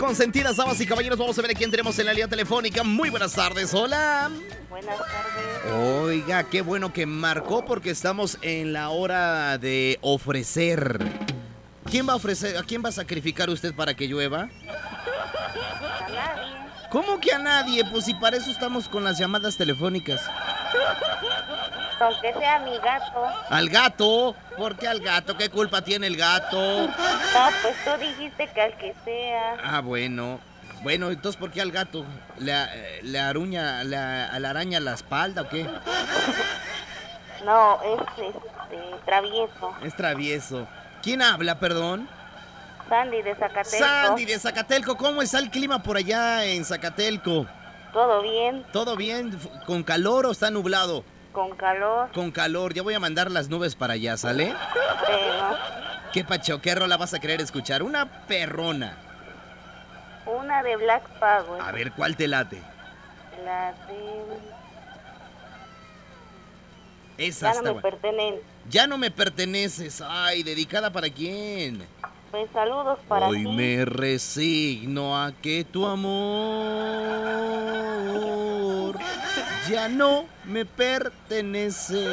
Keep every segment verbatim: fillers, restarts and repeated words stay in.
consentidas, damas y caballeros, vamos a ver a quién tenemos en la línea telefónica. Muy buenas tardes, hola. Buenas tardes. Oiga, qué bueno que marcó porque estamos en la hora de ofrecer. ¿Quién va a ofrecer, a quién va a sacrificar usted para que llueva? A nadie. ¿Cómo que a nadie? Pues si para eso estamos con las llamadas telefónicas. Aunque sea mi gato. ¿Al gato? ¿Por qué al gato? ¿Qué culpa tiene el gato? No, pues tú dijiste que al que sea. Ah, bueno. Bueno, entonces, ¿por qué al gato? ¿Le, le aruña, le, le araña la espalda o qué? No, es este, travieso. Es travieso. ¿Quién habla, perdón? Sandy de Zacatelco. Sandy de Zacatelco. ¿Cómo está el clima por allá en Zacatelco? ¿Todo bien? ¿Todo bien? ¿Con calor o está nublado? Con calor. Con calor. Ya voy a mandar las nubes para allá, ¿sale? Bueno. ¿Qué pacho? ¿Qué rola vas a querer escuchar? Una perrona. Una de Black Power. A ver, ¿cuál te late? La de... Esa Ya está no me buena. pertenece. Ya no me perteneces. Ay, ¿dedicada para quién? Pues saludos para Hoy ti. me resigno a que tu amor ya no me pertenece.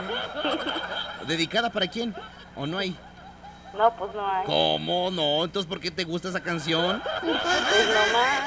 ¿Dedicada para quién? ¿O no hay? No, pues no hay. ¿Cómo no? Entonces, ¿por qué te gusta esa canción? Pues nomás.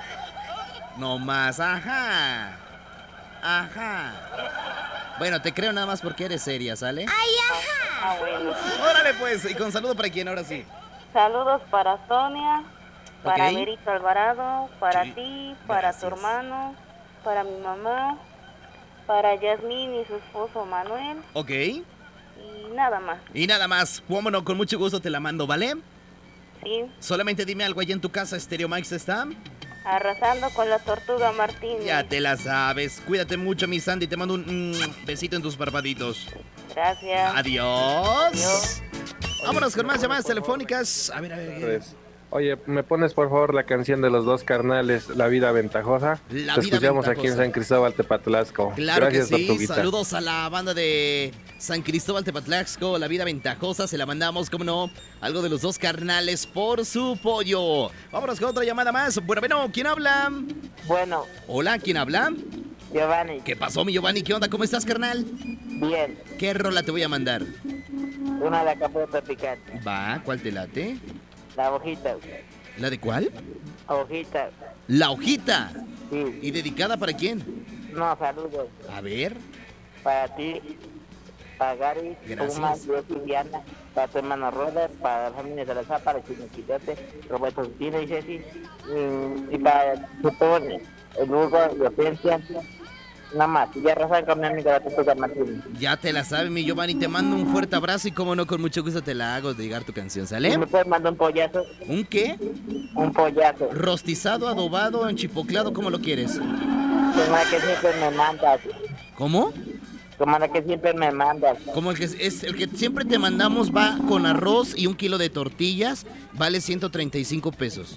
No más, ajá. Ajá. Bueno, te creo nada más porque eres seria, ¿sale? Ah, bueno. Órale pues, y con saludo para quién ahora sí. Saludos para Sonia, para Ok. Berito Alvarado, para Sí, ti, para gracias. tu hermano, para mi mamá, para Yasmín y su esposo Manuel Ok. y nada más. Y nada más, vámonos, con mucho gusto te la mando, ¿vale? Sí, Solamente dime algo allá en tu casa, Stereo Max está. arrasando con la Tortuga Martínez. Ya te la sabes. Cuídate mucho, mi Sandy. Te mando un mm, besito en tus barbaditos. Gracias. Adiós. Adiós. Vámonos con más llamadas telefónicas. A ver, a ver. Pues, oye, ¿me pones por favor la canción de los dos carnales, La Vida Ventajosa? La Te Vida escuchamos aquí en Ventajosa. San Cristóbal Tepatlasco. Claro Gracias, que sí. Tortuguita. Saludos a la banda de San Cristóbal Tepatlaxco, La Vida Ventajosa. Se la mandamos, como no, algo de los dos carnales por su pollo. Vámonos con otra llamada más. Bueno, bueno, ¿quién habla? Bueno, Hola, ¿quién habla? Giovanni, ¿Qué pasó, mi Giovanni? ¿Qué onda? ¿Cómo estás, carnal? bien, ¿Qué rola te voy a mandar? una de acapulco picante, Va, ¿cuál te late? la hojita, ¿La de cuál? hojita, La hojita. sí, ¿Y dedicada para quién? no, saludos, A ver. para ti, para Gary, Gracias. Puma, Dios y Diana, para tu hermano Robert, para la familia Salazar, para Chino Quijote, Roberto Sutino y Ceci, y, y para Chupone, el Hugo y Hortensia, nada más, y ya arrasan con mi amigo la Tortuga Martínez. Ya te la sabes, mi Giovanni. Te mando un fuerte abrazo y como no, con mucho gusto te la hago de llegar tu canción, ¿Y ¿sale? me puedes mandar un pollazo? ¿Un qué? Un pollazo, ¿Rostizado, adobado, enchipoclado? ¿Cómo lo quieres? como la que siempre me mandas, ¿Cómo? como la que siempre me mandas. Como el que es el que siempre te mandamos, va con arroz y un kilo de tortillas, vale ciento treinta y cinco pesos.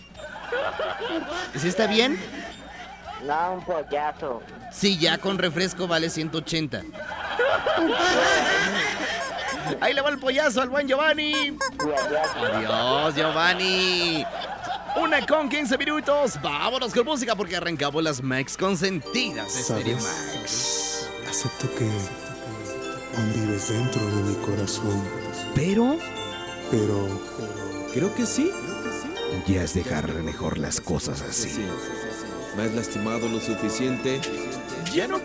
¿Sí está bien? No, un pollazo. Sí, ya con refresco vale ciento ochenta. Ahí le va el pollazo al buen Giovanni. Sí, adiós. Adiós, Giovanni. Una con quince minutos. Vámonos con música porque arrancamos las Max consentidas de Stereo Max. Acepto que aún vives dentro de mi corazón, Pero pero Creo que sí. ya es dejar mejor las cosas así. Me has lastimado lo suficiente. Ya no